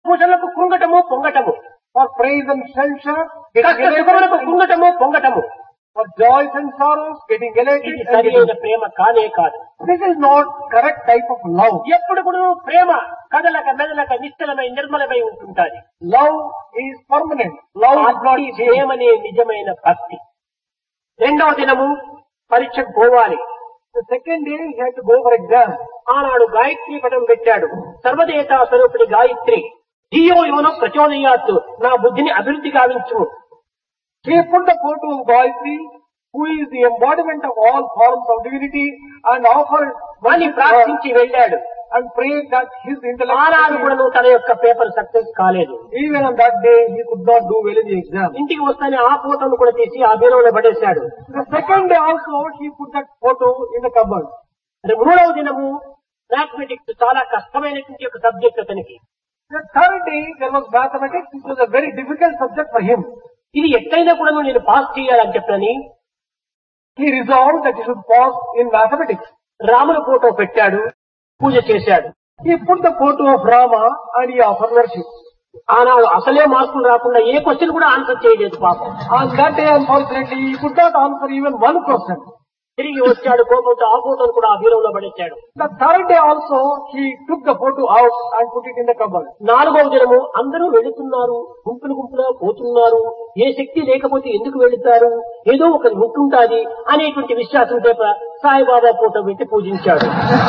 పూజలకు కుంగటము పొంగటము, For praise and censure, కష్ట సుఖములకు కుంగటము పొంగటము. for joys and sorrows, getting ఇది elated. సరి అయిన ప్రేమ కానే కాదు. This is not correct type of love. ఎప్పుడు కూడా ప్రేమ కదలక మెదలక నిశ్చలమై నిర్మలమై ఉంటుంటాది. Love is permanent. Love is not ఈ changed. ప్రేమనే నిజమైన భక్తి. రెండవ దినము పరీక్షకు పోవాలి. The second day he had to go for exam. ఆనాడు గాయత్రి పటం పెట్టాడు. సర్వదేవతా స్వరూపిణి గాయత్రి ధియో యోన ప్రచోదయాత్తు, నా బుద్ధిని అభివృద్ధి గావించు. He put the photo of Gayatri, who is the embodiment of all forms of divinity, and offered అని ప్రార్థించి వెళ్ళాడు. and prayed that his ఆనాడు కూడా intellect. తన యొక్క పేపర్ సక్సెస్ కాలేదు. Even on that day, he could not do well in the exam. ఇంటికి వస్తానే ఆ ఫోటోను కూడా తీసి ఆ బీరువాలో పడేశాడు. The second day also, he put that photo in the cupboard. మరి మూడవ దినము మ్యాథమెటిక్స్ చాలా కష్టమైనటువంటి ఒక సబ్జెక్ట్ అతనికి. The third day, there was mathematics, which was a very difficult subject for him. ఇది ఎట్లయినా కూడా నేను పాస్ చేయాలని చెప్పని He resolved that he should pass in mathematics. రాముల ఫోటో పెట్టాడు, పూజ చేశాడు. He put the photo of Rama and he offered worship. ఆనాడు అసలే మార్కులు రాకుండా ఏ క్వశ్చన్ కూడా ఆన్సర్ చేయలేదు పాపం. On that day, unfortunately, he could not answer even one question. తిరిగి వచ్చాడు కోపంతో, ఆ ఫోటోను కూడా ఆ బీరువాలో పడేశాడు. The third day also, he took the photo out and put it in the cupboard. నాలుగవ దినము అందరూ వెళుతున్నారు, గుంపులు గుంపులుగా పోతున్నారు, ఏ శక్తి లేకపోతే ఎందుకు వెళుతారు, ఏదో ఒకటి ఉంటుంటాది అనేటువంటి విశ్వాసం చేత సాయిబాబా ఫోటో పెట్టి పూజించాడు.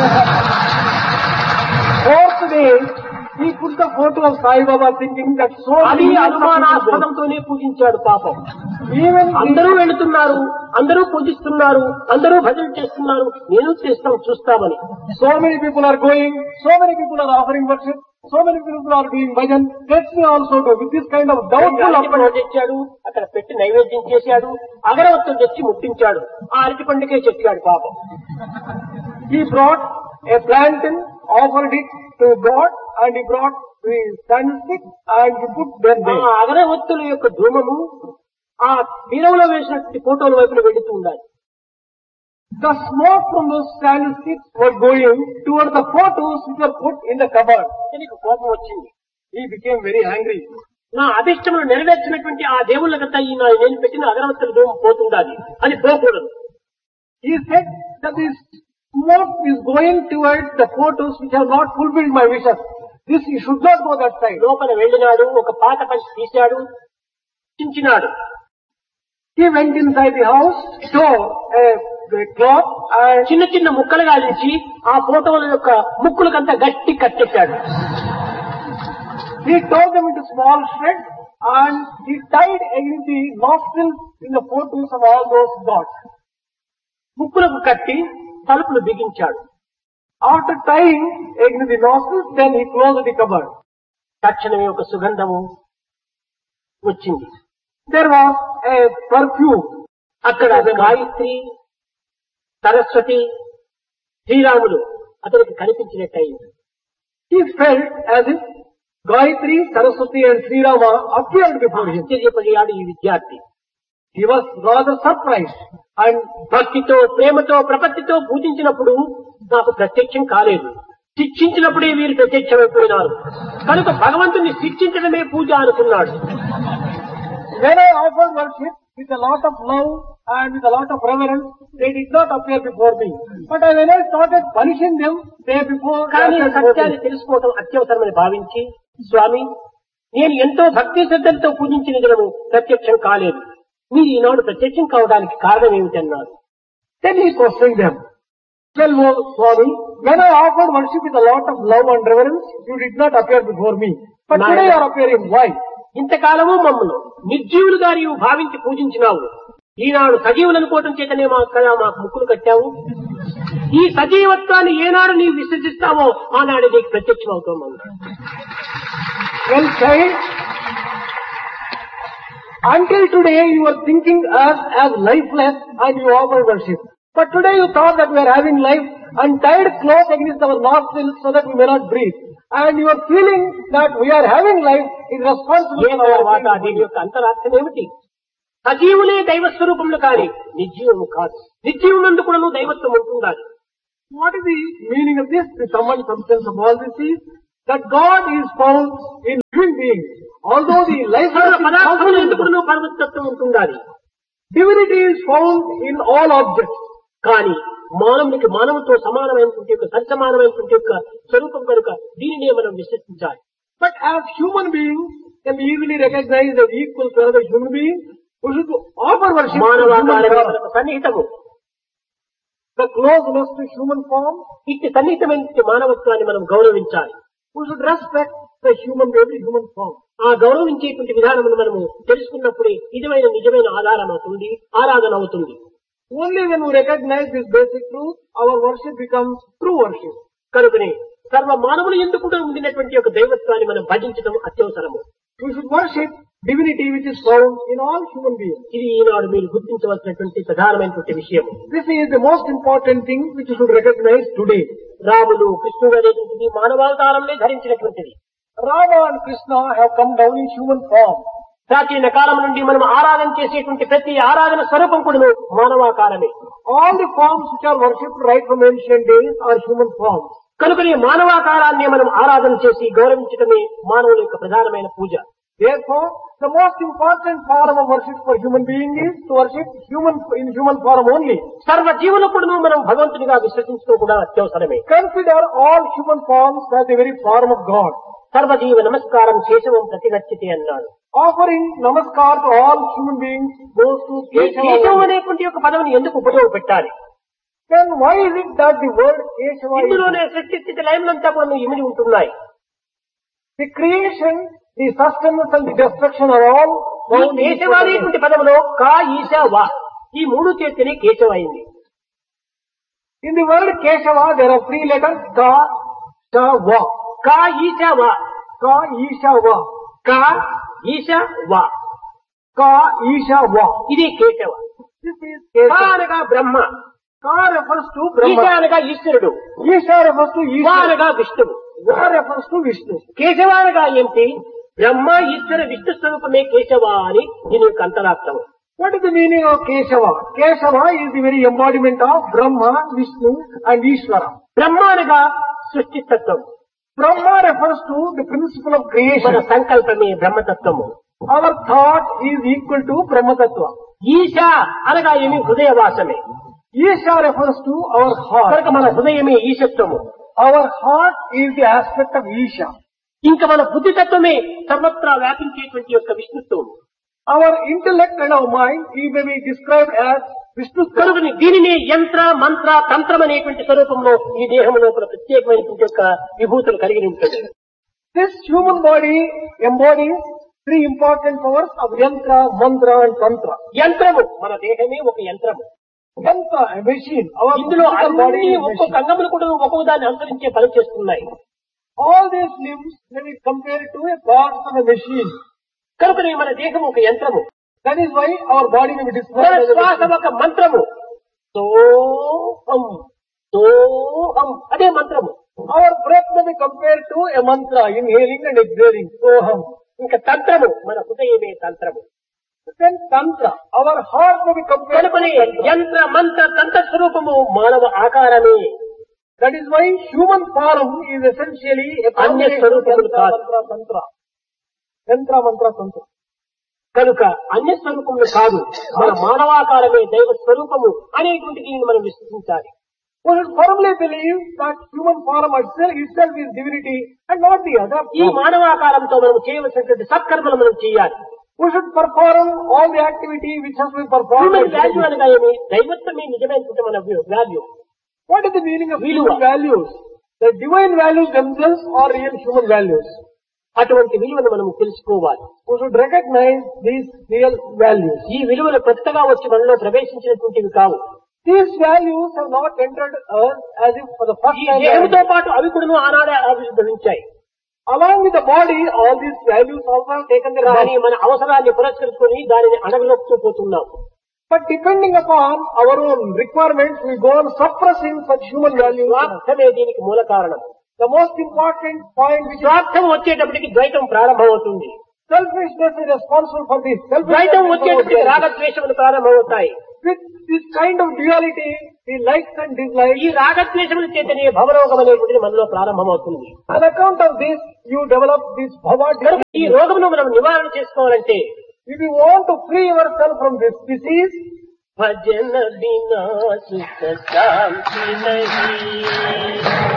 Fourth day, he put the photo of Sai Baba thinking that so అది many other people go. అనుమానాస్పదంతోనే పూజించాడు పాపం. Even అందరూ వెళుతున్నారు, అందరూ పూజిస్తున్నారు, అందరూ భజన చేస్తున్నారు, నేను చేస్తాం చూస్తామని. so many people are going, so many people are offering worship, so many people are doing bhajan, let me also do. With this kind of doubtful అరటిపండు approach, తెచ్చాడు, అక్కడ పెట్టి నైవేద్యం చేశాడు, అగరవత్తులు తెచ్చి ముట్టించాడు, ఆ అరటిపండుకే చెప్పాడు పాపం. he brought a plantain, offered it to God, and he brought the candlestick and he put them ఆ there. అగరవత్తుల యొక్క ధూమము ఆ బీరువాలో వేసినటువంటి ఫోటోల వైపున వెళుతూ ఉండాలి. The smoke from those candlesticks were going toward the photos which were put in the cupboard. దీనికి కోపం వచ్చింది. He became very angry. నా అభిష్టములు నెరవేర్చినటువంటి ఆ దేవుళ్ళకంతా ఈ నేను పెట్టిన అగరవత్తుల ధూమం పోతుండాలి అని పోకూడదు. He said that this smoke is going towards the photos which have not fulfilled my wishes. This you should not go that side. లోపల వెళ్ళినాడు, ఒక పాత పంచి తీశాడు, Chinchinada. He went inside the house, tore a cloth and చిన్న చిన్న ముక్కలుగా నుంచి ఆ ఫోటోల యొక్క ముక్కులకంతా గట్టి కట్టెట్టాడు. he tore them into small shreds and he tied against the nostrils in the photos of all those gods. ముక్కులకు కట్టి తలుపులు బిగించాడు. After tying against the nostrils, then he closed the cupboard. తక్షణమే ఒక సుగంధము వచ్చింది. There was a perfume. అక్కడ గాయత్రి, సరస్వతి, శ్రీరాములు అతనికి కనిపించినట్టయింది. He felt as if Gayatri, Saraswati and Sri Rama appeared before him. ఆశ్చర్యపడియాడు ఈ విద్యార్థి. He was rather surprised. And భక్తితో, ప్రేమతో, ప్రపత్తితో పూజించినప్పుడు నాకు ప్రత్యక్షం కాలేదు, శిక్షించినప్పుడే వీరు ప్రత్యక్షమైపోయినారు కనుక భగవంతుని శిక్షించడమే పూజ అనుకున్నాడు. When I offered worship with a lot of love and with a lot of reverence, they did not appear before me. But when I started punishing them, they before కానీ appeared before సత్యాన్ని me. తెలుసుకోవడం అత్యవసరమని భావించి, స్వామి నేను ఎంతో భక్తి శ్రద్ధలతో పూజించిన దినము ప్రత్యక్షం కాలేదు, మీరు ఈనాడు ప్రత్యక్షం కావడానికి కారణం ఏమిటన్నారు. Then he questioned them. Well, oh, Swami, when I offered worship with a lot of love and reverence, you did not appear before me. But today you are appearing. Why? ఇంతకాలము మమ్మల్ని నిర్జీవులుగా నీవు భావించి పూజించినావు, ఈనాడు సజీవులు అనుకోవటం చేతనే మాకు ముక్కులు కట్టావు. ఈ సజీవత్వాన్ని ఏనాడు నీవు విసర్జిస్తావో ఆనాడు నీకు ప్రత్యక్షం అవుతామని. Well, child, until today you were thinking us as lifeless and you offer worship. But today you thought that we are having life and tied cloth against our nostrils so that we may not breathe. And you are feeling that we are having life is responsible for our వాట being. దీని యొక్క అంతరార్థం ఏమిటి? సజీవులే దైవ స్వరూపములు కాని నిర్జీవము కాదు. నిర్జీవునందు కూడా దైవత్వం ఉంటుండాలి. What is the meaning of this? The common substance of all this is that God is found in living beings. Although the life సర్వ is పదార్థములు ఎందుకు possible, పరమతత్వం ఉంటుండాలి. divinity is found in all objects. కానీ మానవునికి మానవుతో సమానమైనటువంటి యొక్క సత్సమానమైనటువంటి యొక్క స్వరూపం కనుక దీనినే మనం విశ్వసించాలి. But as human beings can be easily recognized as equal to another human being, we should offer worship to human మానవాకారమే form. మనకు సన్నిహితము. The closeness to human form, ఇట్టి సన్నిహితమైన మానవత్వాన్ని మనం గౌరవించాలి. we should respect the every human form. ఆ గౌరవించేటువంటి విధానమును మనము తెలుసుకున్నప్పుడే నిజమైన ఆధారం అవుతుంది, ఆరాధన అవుతుంది. Only when we recognize this basic truth, our worship becomes true worship. కనుకనే సర్వ మానవులు ఎందుకు కూడా ఉండినటువంటి యొక్క దైవత్వాన్ని మనం భజించడం అత్యవసరము. We should worship divinity which is found in all human beings. ఇది ఈనాడు మీరు గుర్తించవలసినటువంటి ప్రధానమైనటువంటి విషయం. This is the most important thing which you should recognize today. రాముడు కృష్ణుడు అనేటువంటిది మానవావతారంలో ధరించినటువంటిది. Rama and Krishna have come down in human form. ప్రాచీన కాలం నుండి మనం ఆరాధన చేసేటువంటి ప్రతి ఆరాధన స్వరూపం కూడా మానవాకారమే. All the forms which are worshipped right from ancient days are human forms. కనుకనే మానవాకారాన్ని మనం ఆరాధన చేసి గౌరవించడమే మానవుల యొక్క ప్రధానమైన పూజ. Therefore, the most important form of worship for human being is to worship in human form only. సర్వ జీవులకును మనం భగవంతునిగా విశ్వసించడం కూడా అత్యవసరమే. Consider all human forms as the very form of God. సర్వజీవ నమస్కారం కేశవం ప్రతిగచ్చితే అన్నాడు. Offering namaskar to all human beings goes to కేశవం Keshava. అనేటువంటి యొక్క పదవిని ఎందుకు ఉపయోగపెట్టాలి? Then why is it that the word Keshava is ఇందులోనే సృష్టి స్థితి లయములంతా కూడా ఇమిడి ఉంటున్నాయి. the creation, the sustenance and the destruction are all ఈ found in this Keshava word. అనేటువంటి పదములో కా ఈశా వా ఈ మూడు చేస్తేనే కేశవ అయింది. In the word Keshava, there are three letters Ka, Sha, Va. కా ఈశా వా Ka, Isha, Va. కా ఈశా వా Ka, Isha, Va. ఇది కేశవ. This is కా Keshava. అనగా బ్రహ్మ, Ka refers to Esha Brahma. అనగా ఈశ్వరుడు, Isha refers to వా Isha. అనగా విష్ణువు. Va refers to Vishnu. Keshava అనగా ఏమిటి? బ్రహ్మ ఈశ్వర విష్ణు స్వరూపమే కేశవ అని దీని యొక్క అంతరార్థం. What is the meaning of Keshava? Keshava is the very embodiment of Brahma, Vishnu and Ishvara. బ్రహ్మ అనగా సృష్టితత్వం, Brahma refers to the principle of మన creation. సంకల్పమే బ్రహ్మతత్వము. Our thought is equal to Brahma Tattva. ఈశ అనగా ఏమి? హృదయవాసమే. Isha refers to our heart. కనుక మన హృదయమే ఈశత్వము. Our heart is the aspect of Isha. ఇంకా మన బుద్ధితత్వమే సర్వత్రా వ్యాపించేటువంటి యొక్క విష్ణుత్వం. Our intellect and our mind may be described as Vishnu. కనుకని దీనిని యంత్ర మంత్ర తంత్రం అనేటువంటి స్వరూపంలో ఈ దేహం లోపల ప్రత్యేకమైనటువంటి యొక్క విభూతులు కలిగి ఉంటుంది. This human body embodies three important powers of Yantra, Mantra and Tantra. యంత్రము, మన దేహమే ఒక యంత్రము. Yantra, a machine. Our ఇందులో physical body అన్ని is a ఒక్కొక్క machine. అంగములు కూడా ఒక్కొక్క దాన్ని అనుసరించే పని చేస్తున్నాయి. All these limbs may be compared to a parts of a machine. కనుకనే మన దేహం ఒక యంత్రము, That is why our body may be మన described as a శ్వాస machine. ఒక మంత్రము. సోహం సోహం అదే మంత్రము. Our breath may be compared to a mantra, inhaling and exhaling. Soham. ఇంకా తంత్రము, మన హృదయమే తంత్రము. Then Tantra, our heart may be compared to కనుకనే Tantra. యంత్ర మంత్ర తంత్ర స్వరూపము మానవ ఆకారమే. That is why human form is essentially a Anya combination of స్వరూపములు Yantra, కాదు. Mantra, Tantra. Yantra, Mantra, Tantra. కనుక అన్య స్వరూపములు కాదు, మన మానవాకారమే దైవ స్వరూపము అనేటువంటి దీనిని మనం విశ్వసించాలి. We should firmly believe that human form itself is divinity and not the other. ఈ మానవాకారంతో మనం చేయవలసినటువంటి సత్కర్మలు మనం చేయాలి. We should perform all the activity which has been performed. Human by value divinity. అనగా ఏమి? దైవత్వమే నిజమైనటువంటి మన value. What is the meaning of Viluva. human values? The divine values themselves are real human values. అటువంటి విలువను మనం తెలుసుకోవాలి. We should recognize these real values. ఈ విలువలు కొత్తగా వచ్చి మనలో ప్రవేశించినటువంటివి కావు. These values have not entered us as if for the first ఈ time. దేహంతో పాటు అవి కూడా ఆనాడే ఆవిర్భవించాయి. Along with the body, all these values also have taken their కానీ body. మన అవసరాన్ని పురస్కరించుకొని దానిని అడగలోకి పోతున్నాం. But depending upon our own requirements, we go on suppressing such human values. స్వార్థమే దీనికి మూల కారణం. The most important point which is స్వార్థం వచ్చేటప్పటికి ద్వైతం ప్రారంభమవుతుంది. selfishness is responsible for this. ద్వైతం Selfishness is వచ్చేటప్పటికి responsible. రాగద్వేషములు ప్రారంభమవుతాయి. with this kind of duality, the likes and dislikes, ఈ రాగద్వేషముల చేతనే భవరోగం అనేటువంటిది మనలో ప్రారంభమవుతుంది. on account of this, you develop this bhava కనుక ఈ disease. రోగమును మనం నివారణ చేసుకోవాలంటే If you want to free yourself from this disease, భజన బినా సుఖ శాంతి నహీ.